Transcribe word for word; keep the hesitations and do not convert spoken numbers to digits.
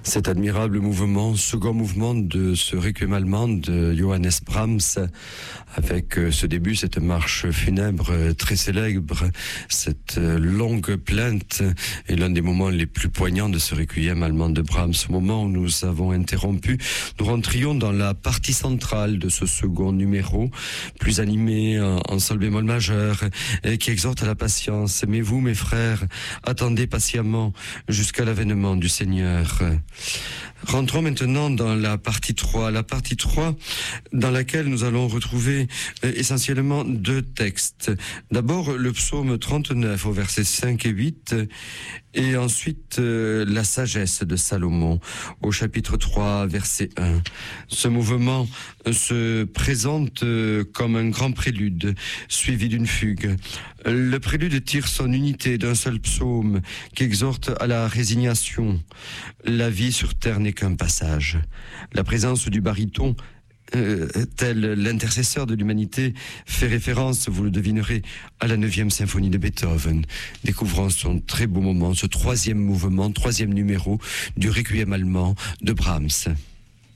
Cet admirable mouvement, second mouvement de ce requiem allemand de Johannes Brahms, avec ce début, cette marche funèbre très célèbre, cette longue plainte, est l'un des moments les plus poignants de ce requiem allemand de Brahms. Au moment où nous avons interrompu, nous rentrions dans la partie centrale de ce second numéro, plus animé en sol bémol majeur, et qui exhorte à la patience. Mais vous, mes frères, attendez patiemment jusqu'à l'avènement du Seigneur. Rentrons maintenant dans la partie trois. La partie trois dans laquelle nous allons retrouver euh, essentiellement deux textes. D'abord le psaume trente-neuf au versets cinq et huit et ensuite euh, la sagesse de Salomon au chapitre trois verset un. Ce mouvement euh, se présente euh, comme un grand prélude suivi d'une fugue. Le prélude tire son unité d'un seul psaume qui exhorte à la résignation. La vie sur terre n'est qu'un passage. La présence du baryton, euh, tel l'intercesseur de l'humanité, fait référence, vous le devinerez, à la neuvième symphonie de Beethoven. Découvrons son très beau moment, ce troisième mouvement, troisième numéro du Requiem allemand de Brahms.